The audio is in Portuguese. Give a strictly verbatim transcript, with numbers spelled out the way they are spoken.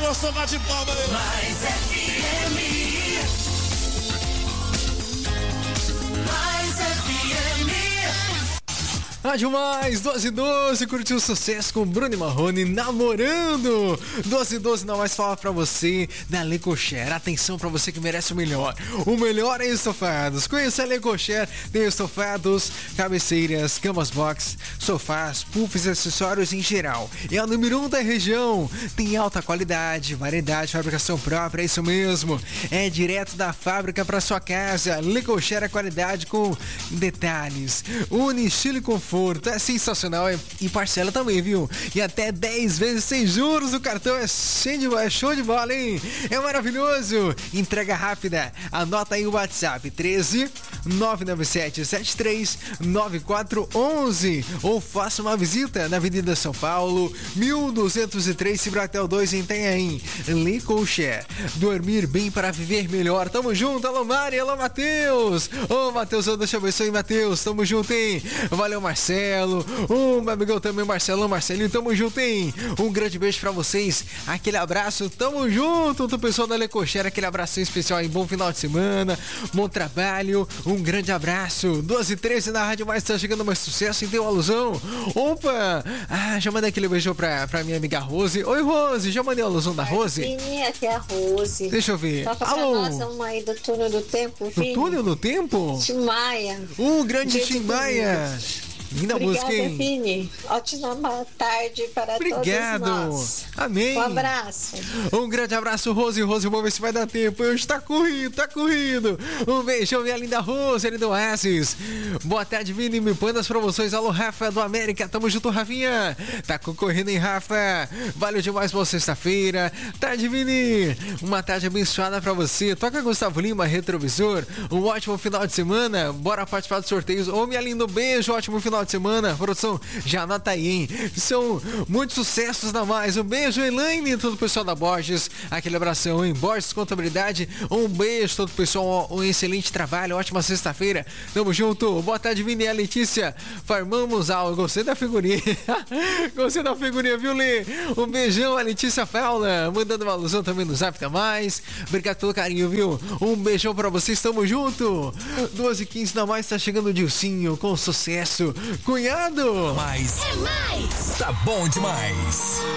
emoção, bate palma aí. Mais F M. Mais F M. Rádio Mais, doze e doze, curtiu o sucesso com Bruno e Marrone, Namorando. doze e doze não mais fala pra você da Lecocher. Atenção pra você que merece o melhor. O melhor é estofados. Conheça a Lecocher, tem estofados, cabeceiras, camas box, sofás, puffs e acessórios em geral. É a número um da região. Tem alta qualidade, variedade, fabricação própria, é isso mesmo. É direto da fábrica pra sua casa. Lecocher é qualidade com detalhes. Une estilo e conforto. É sensacional e parcela também, viu? E até dez vezes sem juros. O cartão é cheio de, é show de bola, hein? É maravilhoso. Entrega rápida. Anota aí o WhatsApp treze nove nove sete sete três nove quatro um um ou faça uma visita na Avenida São Paulo mil duzentos e três, Cibratel dois em Itanhaém. Lecocher. Dormir bem para viver melhor. Tamo junto. Alô Mari, alô Matheus. Ô Matheus, Deus te abençoe, Matheus. Tamo junto, hein? Valeu, Marcelo. Marcelo, o meu amigão também, Marcelão, Marcelinho, tamo junto, hein? Um grande beijo pra vocês, aquele abraço, tamo junto, do pessoal da Lecocher, aquele abraço especial aí, bom final de semana, bom trabalho, um grande abraço. Doze e treze na Rádio Mais, tá chegando mais sucesso, e tem uma alusão. Opa! Ah, já mandei aquele beijo pra, pra minha amiga Rose. Oi, Rose, já mandei a alusão da Rose? Sim, aqui é a Rose. Deixa eu ver. Toca Alô? pra nós uma aí do Túnel do Tempo, Do Túnel do Tempo? Tim Maia. O grande Tim Maia. Linda música, hein? Vini. Ótima tarde para Obrigado. todos nós. Amém. Um abraço. Um grande abraço, Rose. Rose, vamos ver se vai dar tempo. Hoje tá corrido, tá corrido. Um beijão, minha linda Rose, ali do Oasis. Boa tarde, Vini. Me põe nas promoções. Alô, Rafa do América. Tamo junto, Rafinha. Tá concorrendo, hein, Rafa? Valeu demais boa sexta-feira. Tarde, Vini. Uma tarde abençoada pra você. Toca Gustavo Lima, Retrovisor. Um ótimo final de semana. Bora participar dos sorteios. Ô, minha linda, um beijo. Ótimo final de semana. Produção, já anota aí, hein? São muitos sucessos na Mais. Um beijo, Elaine, e todo o pessoal da Borges. Aquele abração, hein? Borges Contabilidade. Um beijo, todo o pessoal. Um excelente trabalho. Ótima sexta-feira. Tamo junto. Boa tarde, Vini e a Letícia. Farmamos algo. Gostei da figurinha. Gostei da figurinha, viu, Lê? Um beijão, a Letícia Paula. Mandando uma alusão também no Zap da Mais. Obrigado pelo carinho, viu? Um beijão pra vocês. Tamo junto. doze e quinze na Mais. Tá chegando o Dilcinho com sucesso. Cunhado! Mais. É mais. Tá bom demais.